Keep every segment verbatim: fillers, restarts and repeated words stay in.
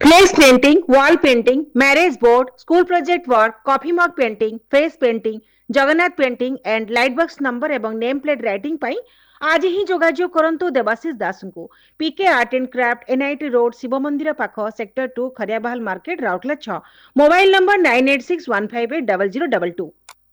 Flex painting, wall painting, marriage board, school project work, coffee mug painting, face painting, Jagannath painting and light box number एवं name plate writing पाई आज ही जोगाजोग करंतु देवाशीष दास को पीके art and craft NIT road Shiv मंदिर पाख sector to खरियाबाल market Rourkela छह mobile number nine eight six one five eight double zero double two.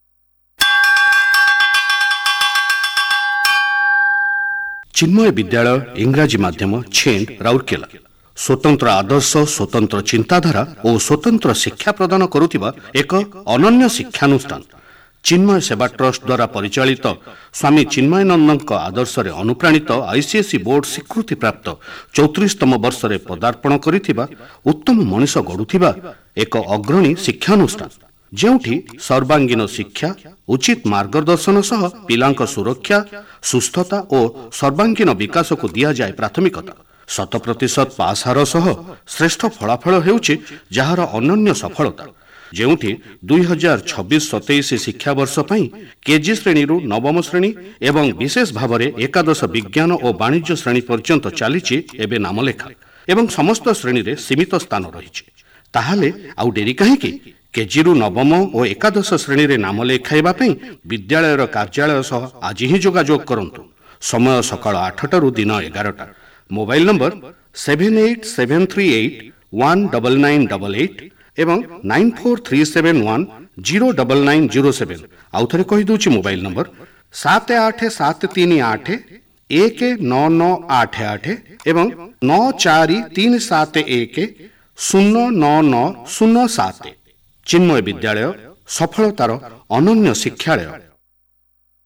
चिन्मय विद्यालय इंग्राजी माध्यम छेंड राउरकेला स्वतंत्र आदर्श स्वतंत्र चिंताधारा और स्वतंत्र शिक्षा प्रदान करुथिबा एक अनन्य शिक्षानुष्ठान चिन्मय सेवा ट्रस्ट द्वारा परिचालित स्वामी चिन्मयानंद आदर्श रे अनुप्राणित आईसीएसई बोर्ड स्वीकृति प्राप्त चौतीसतम वर्ष रे पदार्पण करिथिबा उत्तम मनीष गढ़ुथिबा एक अग्रणी शिक्षानुष्ठान जेउठी सर्वांगीन शिक्षा उचित मार्गदर्शन सह पिलांक सुरक्षा सुस्थता और सर्वांगीन विकास को दिया जाए प्राथमिकता शत प्रतिशत पास हार सह श्रेष्ठ फलाफल हेउछि जहार अनन्य सफलता जेउठी दुई हजार छब्बीस सतैश शिक्षा वर्ष पई केजी श्रेणी रु नवम श्रेणी एवं विशेष भाव में एकादश विज्ञान और वाणिज्य श्रेणी पर्यंत चलीछि एबे नामलेखा एवं समस्त श्रेणी रे सीमित स्थान रहिछि ताहाले आउ डेरी काहेकि केजी रु नवम और एकादश श्रेणी रे नाम लेखाइबा पई विद्यालयर कार्यालय सह आज ही जोगाजोग करंतु समय सकाळ आठटा रु दिन एगारटा mobile number seven eight seven three eight one double nine double eight एवं nine four three seven one zero double nine zero seven आउ थरे कहि दोछि मोबाइल नंबर सात आठ सात तीन आठ एक नौ नौ आठ आठ एवं नौ चार तीन सात एक शून्य नौ नौ शून्य सात चिन्मय विद्यालय सफलतार अनन्य शिक्षालय।